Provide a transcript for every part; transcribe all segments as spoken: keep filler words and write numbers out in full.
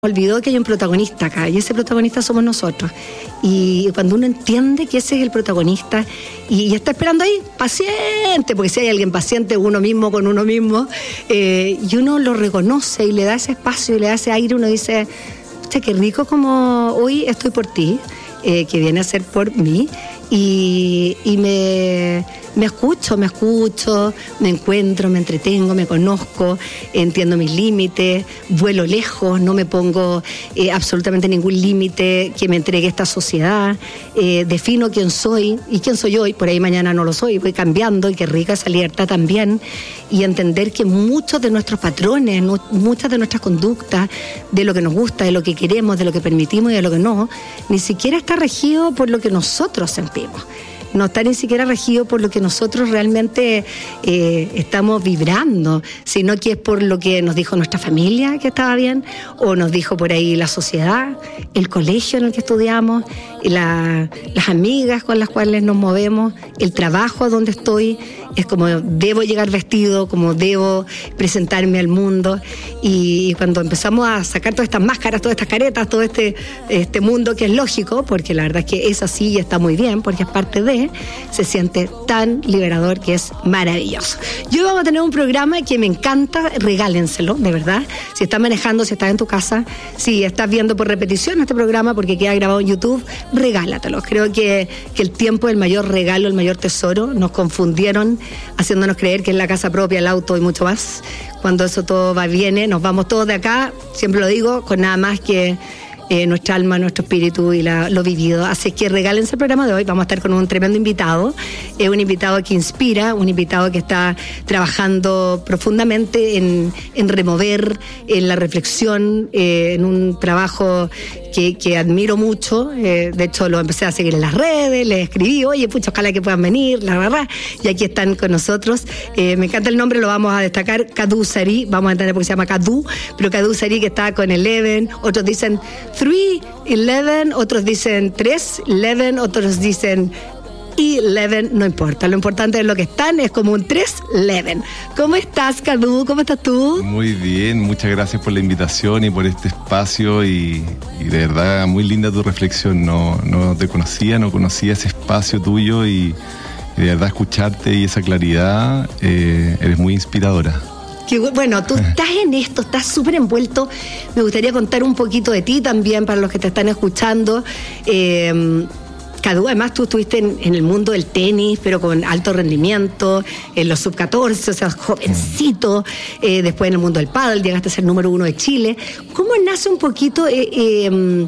Olvidó que hay un protagonista acá y ese protagonista somos nosotros. Y cuando uno entiende que ese es el protagonista y, y está esperando ahí, paciente, porque si hay alguien paciente, uno mismo con uno mismo, eh, y uno lo reconoce y le da ese espacio y le da ese aire, uno dice, che, qué rico como hoy estoy por ti, eh, que viene a ser por mí, y, y me... Me escucho, me escucho, me encuentro, me entretengo, me conozco, entiendo mis límites, vuelo lejos, no me pongo eh, absolutamente ningún límite que me entregue esta sociedad, eh, defino quién soy y quién soy hoy, por ahí mañana no lo soy, voy cambiando y qué rica esa libertad también, y entender que muchos de nuestros patrones, no, muchas de nuestras conductas, de lo que nos gusta, de lo que queremos, de lo que permitimos y de lo que no, ni siquiera está regido por lo que nosotros sentimos. No está ni siquiera regido por lo que nosotros realmente eh, estamos vibrando, sino que es por lo que nos dijo nuestra familia que estaba bien, o nos dijo por ahí la sociedad, el colegio en el que estudiamos, la, las amigas con las cuales nos movemos, el trabajo donde estoy, es como debo llegar vestido, como debo presentarme al mundo. Y cuando empezamos a sacar todas estas máscaras, todas estas caretas, todo este, este mundo que es lógico, porque la verdad es que es así y está muy bien, porque es parte de, se siente tan liberador que es maravilloso. Yo vamos a tener un programa que me encanta, regálenselo, de verdad. Si estás manejando, si estás en tu casa, si estás viendo por repetición este programa porque queda grabado en YouTube, regálatelo. Creo que, que el tiempo es el mayor regalo, el mayor tesoro. Nos confundieron haciéndonos creer que es la casa propia, el auto y mucho más. Cuando eso todo va bien, nos vamos todos de acá, siempre lo digo, con nada más que Eh, nuestra alma, nuestro espíritu y la, lo vivido. Así que regálense el programa de hoy. Vamos a estar con un tremendo invitado, eh, un invitado que inspira, un invitado que está trabajando profundamente en, en remover, en la reflexión, eh, en un trabajo que, que admiro mucho. Eh, de hecho, lo empecé a seguir en las redes, le escribí, oye, pucha, ojalá que puedan venir, la verdad, y aquí están con nosotros. Eh, me encanta el nombre, lo vamos a destacar, Kadhu Sari, vamos a entender por qué se llama Kadhu, pero Kadhu Sari que está con Eleven, otros dicen tres, eleven, otros dicen tres, eleven, otros dicen eleven, no importa, lo importante es lo que están, es como un tres, eleven. ¿Cómo estás, Kadhu? ¿Cómo estás tú? Muy bien, muchas gracias por la invitación y por este espacio y, y de verdad muy linda tu reflexión, no, no te conocía, no conocía ese espacio tuyo y, y de verdad escucharte y esa claridad, eh, eres muy inspiradora. Que, bueno, tú estás en esto, estás súper envuelto. Me gustaría contar un poquito de ti también para los que te están escuchando. Eh, Kadhu, además tú estuviste en, en el mundo del tenis, pero con alto rendimiento, en los sub catorce, o sea, jovencito, eh, después en el mundo del pádel, llegaste a ser número uno de Chile. ¿Cómo nace un poquito... Eh, eh,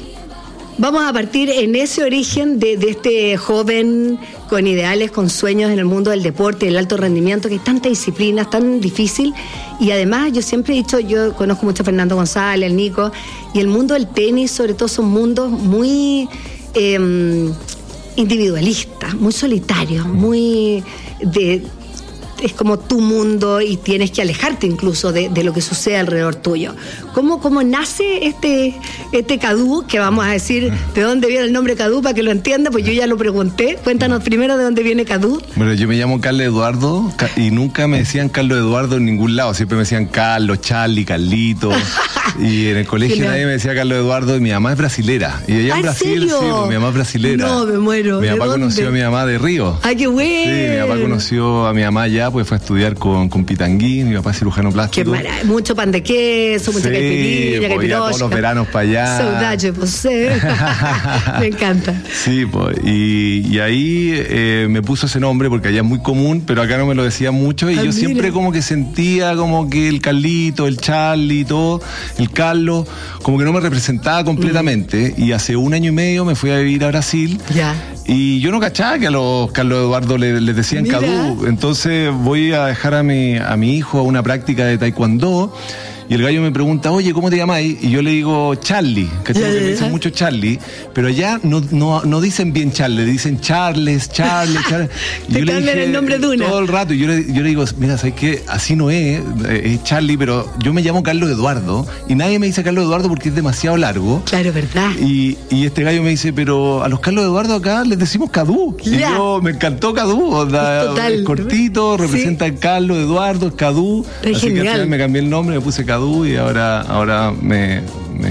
Vamos a partir en ese origen de, de este joven con ideales, con sueños en el mundo del deporte, del alto rendimiento, que es tanta disciplina, es tan difícil. Y además yo siempre he dicho, yo conozco mucho a Fernando González, al Nico, y el mundo del tenis sobre todo son mundos muy eh, individualistas, muy solitarios, muy de... es como tu mundo y tienes que alejarte incluso de, de lo que sucede alrededor tuyo. ¿Cómo, cómo nace este, este Kadhu, que vamos a decir de dónde viene el nombre Kadhu para que lo entienda? Pues yo ya lo pregunté. Cuéntanos primero de dónde viene Kadhu. Bueno, yo me llamo Carlos Eduardo y nunca me decían Carlos Eduardo en ningún lado, siempre me decían Carlos, Charlie, Carlito. Y en el colegio Genial. Nadie me decía Carlos Eduardo y mi mamá es brasilera. Y ella en Brasil, ¿serio? Sí, pues, mi mamá es brasilera. No, me muero. Mi papá dónde? conoció a mi mamá de Río. ¡Ay, qué bueno! Sí, mi papá conoció a mi mamá allá, pues fue a estudiar con, con Pitangui, mi papá es cirujano plástico. Qué maravilla, mucho pan de queso, mucha sí, caipirinha, pues ya todos los veranos para allá. Saudade, pues, me encanta. Sí, pues, y, y ahí eh, me puso ese nombre porque allá es muy común, pero acá no me lo decía mucho y ah, yo mira. Siempre como que sentía como que el Carlito, el Charlie, todo, el Carlos, como que no me representaba completamente. Mm. Y hace un año y medio me fui a vivir a Brasil. Ya. Y yo no cachaba que a los Carlos Eduardo les le decían Kadhu. Entonces voy a dejar a mi, a mi hijo a una práctica de taekwondo y el gallo me pregunta, oye, ¿cómo te llamáis? Y yo le digo Charlie, ¿cachai? Yeah, yeah, yeah. Me dicen mucho Charlie, pero allá no, no, no dicen bien Charlie, dicen Charles, Charles, Charles. Y te yo cambian le dije, el nombre de una. Todo el rato, y yo le, yo le digo, mira, ¿sabes qué? Así no es, es Charlie, pero yo me llamo Carlos Eduardo y nadie me dice Carlos Eduardo porque es demasiado largo. Claro, ¿verdad? Y, y este gallo me dice, pero a los Carlos Eduardo acá les decimos Kadhu. Yeah. Y yo, me encantó Kadhu, o sea, total, es cortito, representa el ¿sí? Carlos Eduardo, Kadhu. Es así genial. Que al final me cambié el nombre, me puse Kadhu y ahora, ahora me, me,